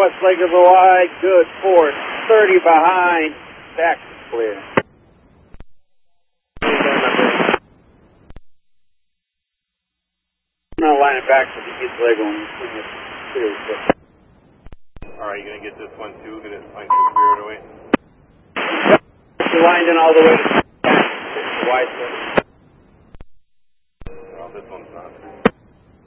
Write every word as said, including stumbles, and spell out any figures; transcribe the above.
west leg of the wide. Good. Four. thirty behind. Back clear. Now line it back to the east leg on clear. Alright, you gonna get this one too? Get it line two cleared away? You lined in all the way to the wide leg.